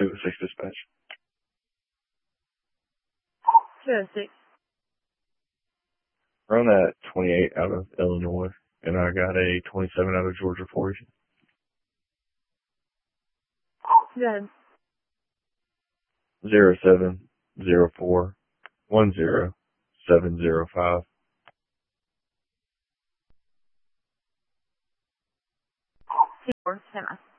206 dispatch. 206. Run that 28 out of Illinois, and I got a 27 out of Georgia for you. Go ahead. 070410 705. Stand by.